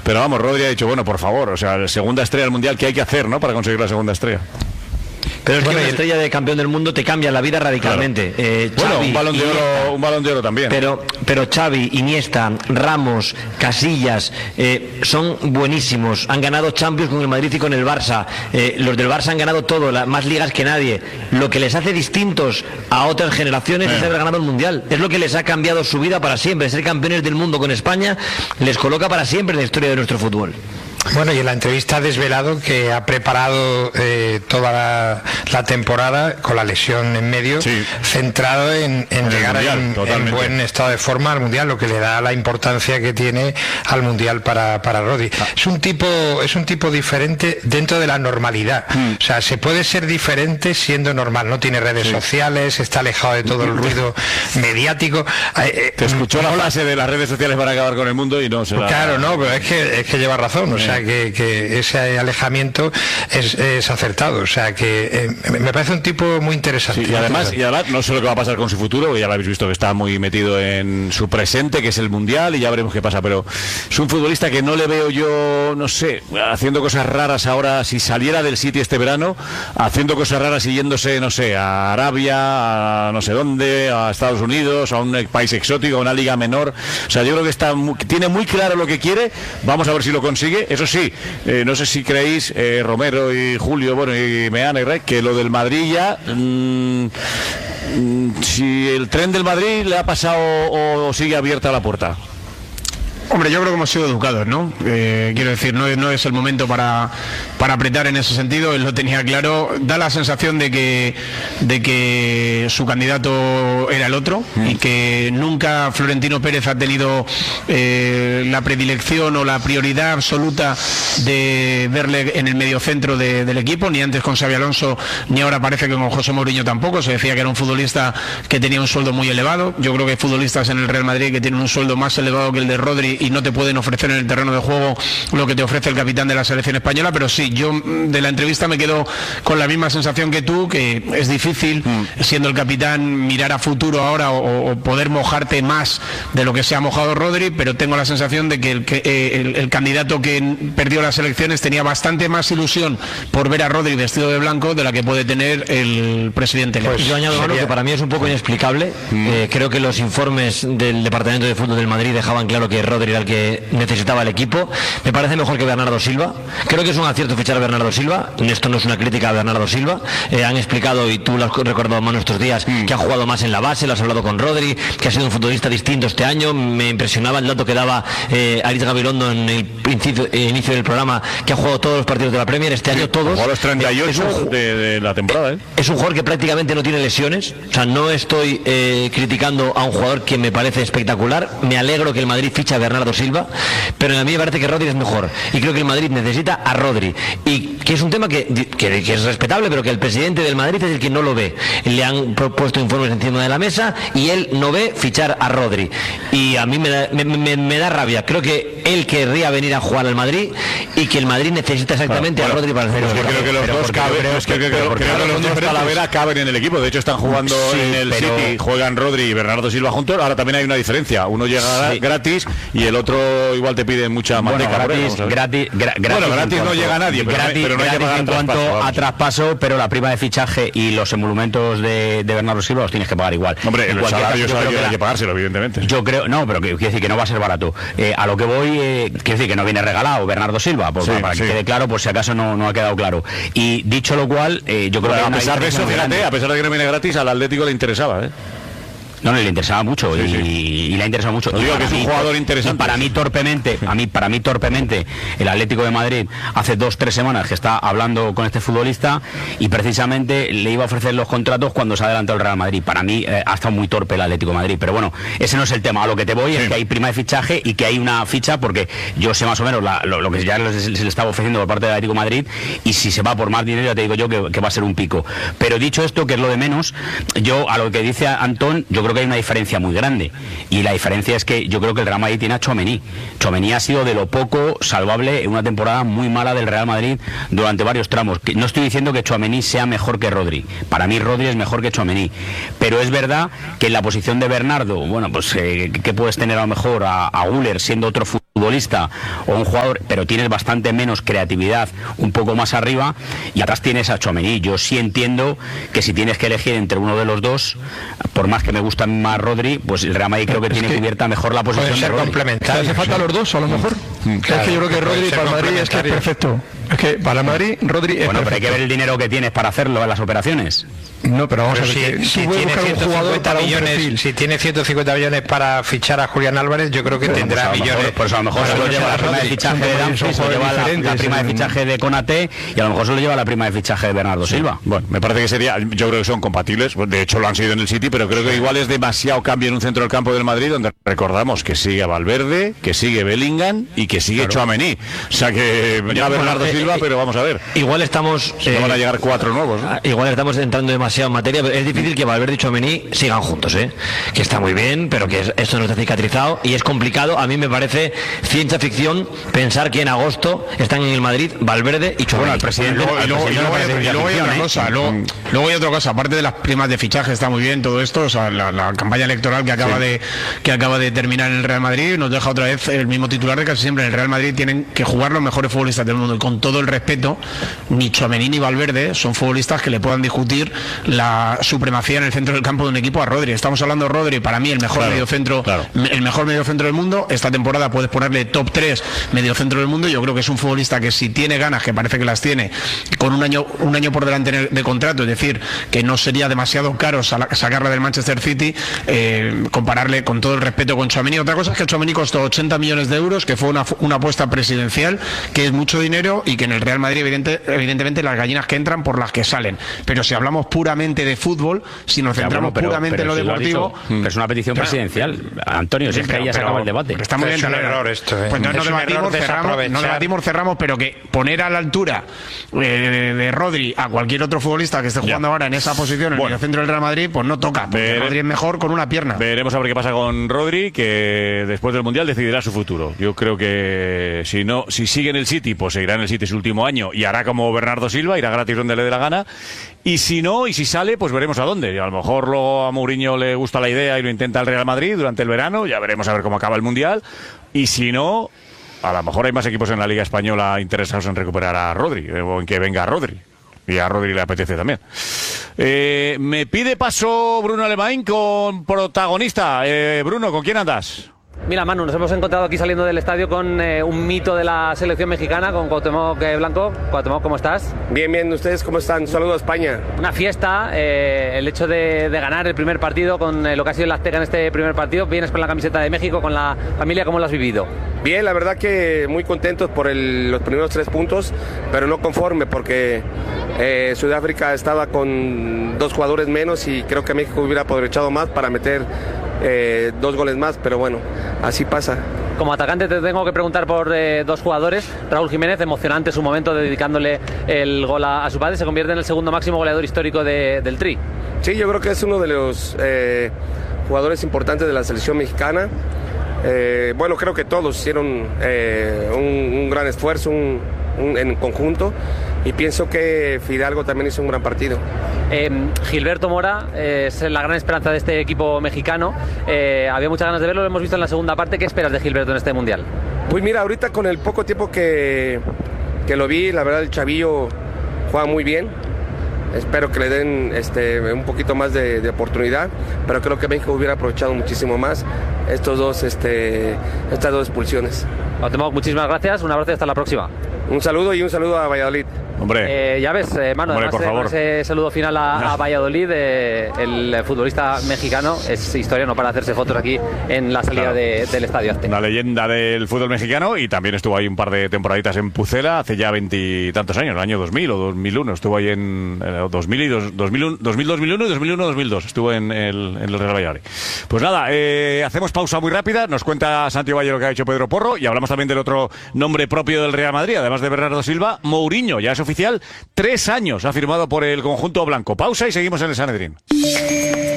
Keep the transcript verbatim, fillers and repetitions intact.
pero vamos, Rodri ha dicho, bueno, por favor, o sea, segunda estrella del Mundial, ¿qué hay que hacer, no, para conseguir la segunda estrella? Pero es bueno, que una estrella de campeón del mundo te cambia la vida radicalmente. Claro. Eh, bueno, Xavi, un balón de oro, un balón de oro también. Pero, pero Xavi, Iniesta, Ramos, Casillas, eh, son buenísimos. Han ganado Champions con el Madrid y con el Barça. Eh, los del Barça han ganado todo, la, más ligas que nadie. Lo que les hace distintos a otras generaciones eh. es haber ganado el Mundial. Es lo que les ha cambiado su vida para siempre. Ser campeones del mundo con España les coloca para siempre en la historia de nuestro fútbol. Bueno, y en la entrevista ha desvelado que ha preparado eh, toda la, la temporada con la lesión en medio, sí. centrado en, en llegar mundial, en, en buen estado de forma al Mundial, lo que le da la importancia que tiene al Mundial para, para Rodri. Ah. Es un tipo, es un tipo diferente dentro de la normalidad. Mm. O sea, se puede ser diferente siendo normal, no tiene redes sí. sociales, está alejado de todo el ruido mediático. Eh, Te escuchó la frase de las redes sociales para acabar con el mundo y no se la... Claro, no, pero es que, es que lleva razón, o sea, Que, que ese alejamiento es, es acertado, o sea que eh, me parece un tipo muy interesante. Sí, y además, y además no sé lo que va a pasar con su futuro, ya lo habéis visto que está muy metido en su presente, que es el Mundial, y ya veremos qué pasa, pero es un futbolista que no le veo yo, no sé, haciendo cosas raras ahora, si saliera del City este verano, haciendo cosas raras y yéndose, no sé, a Arabia, a no sé dónde, a Estados Unidos, a un país exótico, a una liga menor. O sea, yo creo que está muy, tiene muy claro lo que quiere, vamos a ver si lo consigue. Eso sí, eh, no sé si creéis, eh, Romero y Julio, bueno, y Meana y Rey, que lo del Madrid ya, mmm, mmm, si el tren del Madrid le ha pasado o, o sigue abierta la puerta. Hombre, yo creo que hemos sido educados, ¿no? Eh, quiero decir, no, no es el momento para, para apretar en ese sentido, él lo tenía claro. Da la sensación de que, de que su candidato era el otro mm. y que nunca Florentino Pérez ha tenido eh, la predilección o la prioridad absoluta de verle en el mediocentro de, del equipo, ni antes con Xabi Alonso, ni ahora parece que con José Mourinho tampoco. Se decía que era un futbolista que tenía un sueldo muy elevado. Yo creo que hay futbolistas en el Real Madrid que tienen un sueldo más elevado que el de Rodri y no te pueden ofrecer en el terreno de juego lo que te ofrece el capitán de la selección española, pero sí, yo de la entrevista me quedo con la misma sensación que tú, que es difícil, mm. siendo el capitán, mirar a futuro ahora o, o poder mojarte más de lo que se ha mojado Rodri, pero tengo la sensación de que el, que, eh, el, el candidato que perdió las elecciones tenía bastante más ilusión por ver a Rodri vestido de blanco de la que puede tener el presidente. Pues yo añado algo que para mí es un poco inexplicable. Mm. Eh, creo que los informes del Departamento de Fútbol del Madrid dejaban claro que Rodri era el que necesitaba el equipo. Me parece mejor que Bernardo Silva. Creo que es un acierto fichar a Bernardo Silva. Esto no es una crítica a Bernardo Silva. Eh, han explicado, y tú lo has recordado más estos días, mm. que ha jugado más en la base, lo has hablado con Rodri, que ha sido un futbolista distinto este año. Me impresionaba el dato que daba eh, Aritz Gabilondo en el principio, eh, inicio del programa, que ha jugado todos los partidos de la Premier este año, todos. Jugó los treinta y ocho es un, de, de la temporada. ¿eh? Es un jugador que prácticamente no tiene lesiones. O sea, no estoy eh, criticando a un jugador que me parece espectacular. Me alegro que el Madrid ficha a Bernardo Silva, pero a mí me parece que Rodri es mejor y creo que el Madrid necesita a Rodri, y que es un tema que, que, que es respetable, pero que el presidente del Madrid es el que no lo ve. Le han puesto informes encima de la mesa y él no ve fichar a Rodri, y a mí me da, me, me, me da rabia. Creo que él querría venir a jugar al Madrid y que el Madrid necesita exactamente bueno, bueno, a Rodri para hacer el creo que los dos caben, creo que, creo que los dos Talavera caben en el equipo. De hecho están jugando sí, en el pero... City, juegan Rodri y Bernardo Silva juntos. Ahora también hay una diferencia, uno llega sí. gratis y el otro igual te pide mucha manteca. Bueno, gratis, por gratis, gra, gratis, bueno, gratis no llega a nadie, pero, gratis, pero no hay que pagar en cuanto traspaso, a traspaso, pero la prima de fichaje y los emolumentos de, de Bernardo Silva los tienes que pagar igual. Hombre, en el salario caso, que que hay que pagárselo, evidentemente. Yo creo, no, pero que, quiero decir que no va a ser barato. Eh, a lo que voy, eh, quiero decir que no viene regalado Bernardo Silva, por, sí, para sí. que quede claro, por si acaso no, no ha quedado claro. Y dicho lo cual, eh, yo creo bueno, que a pesar de eso, fíjate, a pesar de que no viene gratis, al Atlético le interesaba, ¿eh? No, no, le interesaba mucho sí, y, sí. y le ha interesado mucho. No digo que es un mí, jugador interesante. Para mí torpemente, a mí para mí torpemente, el Atlético de Madrid hace dos tres semanas que está hablando con este futbolista y precisamente le iba a ofrecer los contratos cuando se ha adelantado el Real Madrid. Para mí eh, ha estado muy torpe el Atlético de Madrid, pero bueno, ese no es el tema. A lo que te voy sí. es que hay prima de fichaje y que hay una ficha, porque yo sé más o menos la, lo, lo que ya se le estaba ofreciendo por parte del Atlético de Madrid, y si se va por más dinero ya te digo yo que, que va a ser un pico. Pero dicho esto, que es lo de menos, yo a lo que dice Antón, yo creo que hay una diferencia muy grande, y la diferencia es que yo creo que el Real Madrid tiene a Tchouaméni. Tchouaméni ha sido de lo poco salvable en una temporada muy mala del Real Madrid durante varios tramos. No estoy diciendo que Tchouaméni sea mejor que Rodri, para mí Rodri es mejor que Tchouaméni, pero es verdad que en la posición de Bernardo, bueno, pues eh, que puedes tener a lo mejor a, a Güler siendo otro futbolista futbolista o un jugador, pero tienes bastante menos creatividad un poco más arriba, y atrás tienes a Tchouaméni. Yo sí entiendo que si tienes que elegir entre uno de los dos, por más que me gusta más Rodri, pues el Real Madrid creo que es tiene que cubierta mejor la posición de Rodri. ¿Hace falta los dos, a lo mejor? Mm, claro, es que yo creo que Rodri para Madrid es que es perfecto. Es que para Madrid, Rodri es bueno, perfecto. Pero hay que ver el dinero que tienes para hacerlo en las operaciones. No, pero vamos pero a ver, si, que si, tú puedes tiene buscar un jugador para un millones, si tiene ciento cincuenta millones para fichar a Julián Álvarez, yo creo que pues tendrá pues millones. Mejor, pues a lo mejor se lo lleva la prima de fichaje de Dumfries, se lo lleva la, la prima de fichaje de Konaté, y a lo mejor se lo lleva la prima de fichaje de Bernardo sí. Silva. Bueno, me parece que sería, yo creo que son compatibles, de hecho lo han sido en el City, pero creo que igual es demasiado cambio en un centro del campo del Madrid, donde recordamos que sigue Valverde, que sigue Bellingham y que sigue claro. Tchouaméni. O sea que ya Bernardo Silva, pero vamos a ver. Igual estamos... Eh, no van a llegar cuatro nuevos, ¿no? Igual estamos entrando demasiado en materia, pero es difícil que Valverde y Tchouaméni sigan juntos, ¿eh? Que está muy bien, pero que es, esto no está cicatrizado y es complicado. A mí me parece ciencia ficción pensar que en agosto están en el Madrid Valverde y Tchouaméni. Bueno, el presidente... Luego, y luego, y luego, y luego hay otra cosa, luego, luego hay otra cosa, aparte de las primas de fichaje, está muy bien todo esto, o sea, la, la campaña electoral que acaba, sí. de, que acaba de terminar en el Real Madrid nos deja otra vez el mismo titular de casi siempre. En el Real Madrid tienen que jugar los mejores futbolistas del mundo, y con todo el respeto, ni Tchouaméni ni Valverde son futbolistas que le puedan discutir la supremacía en el centro del campo de un equipo a Rodri. Estamos hablando de Rodri, para mí el mejor claro, mediocentro, claro. el mejor mediocentro del mundo. Esta temporada puedes ponerle top tres mediocentro del mundo. Yo creo que es un futbolista que si tiene ganas, que parece que las tiene, con un año un año por delante de contrato, es decir, que no sería demasiado caro sacarla del Manchester City, eh, compararle con todo el respeto con Tchouaméni. Otra cosa es que Tchouaméni costó ochenta millones de euros, que fue una, una apuesta presidencial, que es mucho dinero y que en el Real Madrid evidente, evidentemente las gallinas que entran por las que salen. Pero si hablamos puramente de fútbol, si nos centramos bueno, pero, puramente pero en lo si deportivo, lo dicho, pero es una petición claro. presidencial. Antonio, si sí, es que ahí ya se acaba el debate. Está muy bien, es un error esto. ¿eh? Pues no, no, debatimos, cerramos, no debatimos, cerramos, pero que poner a la altura eh, de, de Rodri a cualquier otro futbolista que esté jugando ya. ahora en esa posición, bueno. en el centro del Real Madrid, pues no toca. Porque Vere... Rodri es mejor con una pierna. Veremos a ver qué pasa con Rodri, que después del Mundial decidirá su futuro. Yo creo que si no, si sigue en el City, pues seguirá en el City su último año y hará como Bernardo Silva, irá gratis donde le dé la gana. Y si no, y si sale, pues veremos a dónde. A lo mejor luego a Mourinho le gusta la idea y lo intenta el Real Madrid durante el verano. Ya veremos a ver cómo acaba el Mundial. Y si no, a lo mejor hay más equipos en la Liga Española interesados en recuperar a Rodri, o en que venga a Rodri. Y a Rodri le apetece también. Eh, me pide paso Bruno Alemán con protagonista. Eh, Bruno, ¿con quién andas? Mira, Manu, nos hemos encontrado aquí saliendo del estadio con eh, un mito de la selección mexicana, con Cuauhtémoc eh, Blanco. Cuauhtémoc, ¿cómo estás? Bien, bien. ¿Ustedes cómo están? Saludos a España. Una fiesta, eh, el hecho de, de ganar el primer partido con eh, lo que ha sido el Azteca en este primer partido. Vienes con la camiseta de México, con la familia, ¿cómo lo has vivido? Bien, la verdad que muy contentos por el, los primeros tres puntos, pero no conforme porque eh, Sudáfrica estaba con dos jugadores menos y creo que México hubiera aprovechado más para meter eh, dos goles más, pero bueno, así pasa. Como atacante te tengo que preguntar por eh, dos jugadores. Raúl Jiménez, emocionante su momento dedicándole el gol a, a su padre, se convierte en el segundo máximo goleador histórico de, del Tri. Sí, yo creo que es uno de los eh, jugadores importantes de la selección mexicana. Eh, bueno, creo que todos hicieron eh, un, un gran esfuerzo un, un, en conjunto y pienso que Fidalgo también hizo un gran partido. Eh, Gilberto Mora eh, es la gran esperanza de este equipo mexicano. Eh, había muchas ganas de verlo, lo hemos visto en la segunda parte. ¿Qué esperas de Gilberto en este Mundial? Pues mira, ahorita con el poco tiempo que, que lo vi, la verdad el chavillo juega muy bien. Espero que le den este, un poquito más de, de oportunidad, pero creo que México hubiera aprovechado muchísimo más estos dos, este, estas dos expulsiones. Cuauhtémoc, muchísimas gracias, un abrazo y hasta la próxima. Un saludo y un saludo a Valladolid. Hombre, eh, ya ves, eh, Manu, Hombre, además por ese eh, saludo final a, a Valladolid, eh, el futbolista mexicano es historiano para hacerse fotos aquí en la salida claro. de, del estadio Azteca. Una leyenda del fútbol mexicano y también estuvo ahí un par de temporaditas en Pucela hace ya veintitantos años, el año dos mil o dos mil uno, estuvo ahí en eh, dos mil y dos, dos mil uno, dos mil, dos mil uno y dos mil uno dos mil dos, estuvo en el, en el Real Valladolid. Pues nada, eh, hacemos pausa muy rápida, nos cuenta Santiago Valle lo que ha hecho Pedro Porro y hablamos también del otro nombre propio del Real Madrid, además de Bernardo Silva, Mourinho, ya es oficial, tres años ha firmado por el conjunto blanco. Pausa y seguimos en el Sanedrín.